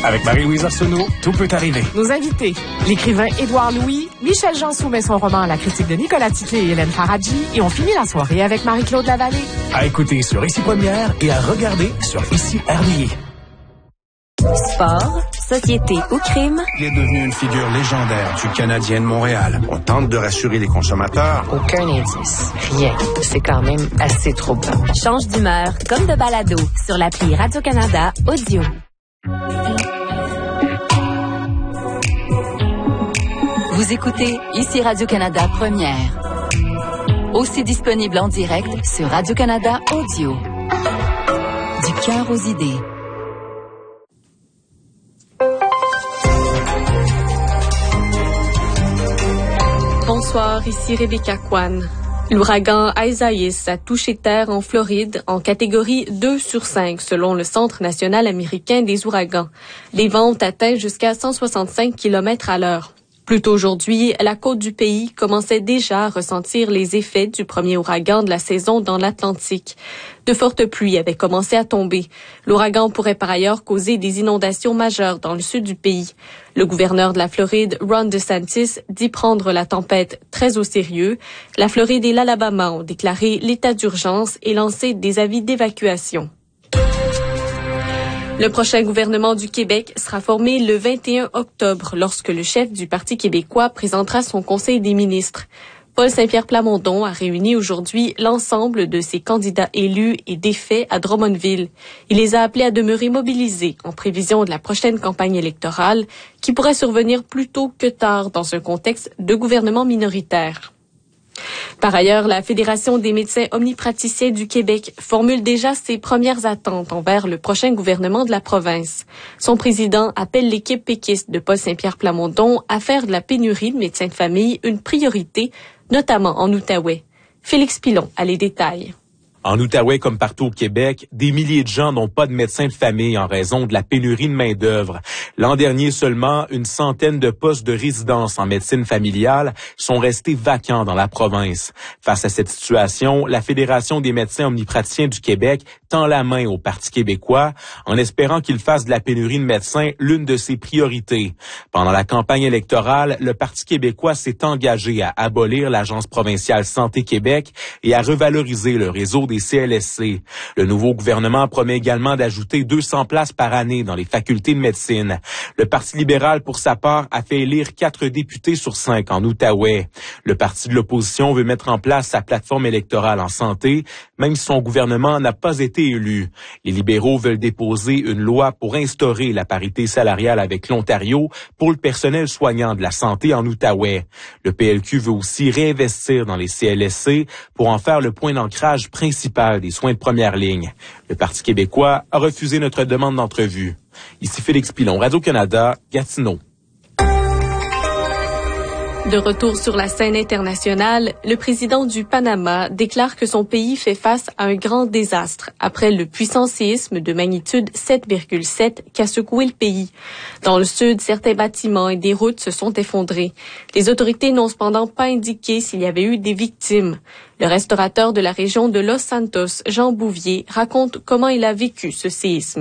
Avec Marie-Louise Arsenault, tout peut arriver. Nos invités, l'écrivain Édouard Louis, Michel Jean soumet son roman à la critique de Nicolas Titley et Hélène Faradji et on finit la soirée avec Marie-Claude Lavallée. À écouter sur Ici Première et à regarder sur Ici RDI. Sport, société ou crime. Il est devenu une figure légendaire du Canadien de Montréal. On tente de rassurer les consommateurs. Aucun indice. Rien. C'est quand même assez troublant. Change d'humeur comme de balado sur l'appli Radio-Canada Audio. Vous écoutez Ici Radio-Canada Première. Aussi disponible en direct sur Radio-Canada Audio. Du cœur aux idées. Bonsoir, ici Rebecca Kwan. L'ouragan Isaias a touché terre en Floride en catégorie 2 sur 5 selon le Centre national américain des ouragans. Les vents ont atteint jusqu'à 165 km/h. Plus tôt aujourd'hui, la côte du pays commençait déjà à ressentir les effets du premier ouragan de la saison dans l'Atlantique. De fortes pluies avaient commencé à tomber. L'ouragan pourrait par ailleurs causer des inondations majeures dans le sud du pays. Le gouverneur de la Floride, Ron DeSantis, dit prendre la tempête très au sérieux. La Floride et l'Alabama ont déclaré l'état d'urgence et lancé des avis d'évacuation. Le prochain gouvernement du Québec sera formé le 21 octobre lorsque le chef du Parti québécois présentera son conseil des ministres. Paul Saint-Pierre Plamondon a réuni aujourd'hui l'ensemble de ses candidats élus et défaits à Drummondville. Il les a appelés à demeurer mobilisés en prévision de la prochaine campagne électorale qui pourrait survenir plus tôt que tard dans un contexte de gouvernement minoritaire. Par ailleurs, la Fédération des médecins omnipraticiens du Québec formule déjà ses premières attentes envers le prochain gouvernement de la province. Son président appelle l'équipe péquiste de Paul Saint-Pierre Plamondon à faire de la pénurie de médecins de famille une priorité, notamment en Outaouais. Félix Pilon a les détails. En Outaouais, comme partout au Québec, des milliers de gens n'ont pas de médecin de famille en raison de la pénurie de main-d'œuvre. L'an dernier seulement, une centaine de postes de résidence en médecine familiale sont restés vacants dans la province. Face à cette situation, la Fédération des médecins omnipraticiens du Québec tend la main au Parti québécois en espérant qu'il fasse de la pénurie de médecins l'une de ses priorités. Pendant la campagne électorale, le Parti québécois s'est engagé à abolir l'Agence provinciale Santé Québec et à revaloriser le réseau des CLSC. Le nouveau gouvernement promet également d'ajouter 200 places par année dans les facultés de médecine. Le Parti libéral, pour sa part, a fait élire 4 députés sur 5 en Outaouais. Le parti de l'opposition veut mettre en place sa plateforme électorale en santé, même si son gouvernement n'a pas été élu. Les libéraux veulent déposer une loi pour instaurer la parité salariale avec l'Ontario pour le personnel soignant de la santé en Outaouais. Le PLQ veut aussi réinvestir dans les CLSC pour en faire le point d'ancrage principal des soins de première ligne. Le Parti québécois a refusé notre demande d'entrevue. Ici Félix Pilon, Radio-Canada, Gatineau. De retour sur la scène internationale, le président du Panama déclare que son pays fait face à un grand désastre après le puissant séisme de magnitude 7,7 qui a secoué le pays. Dans le sud, certains bâtiments et des routes se sont effondrés. Les autorités n'ont cependant pas indiqué s'il y avait eu des victimes. Le restaurateur de la région de Los Santos, Jean Bouvier, raconte comment il a vécu ce séisme.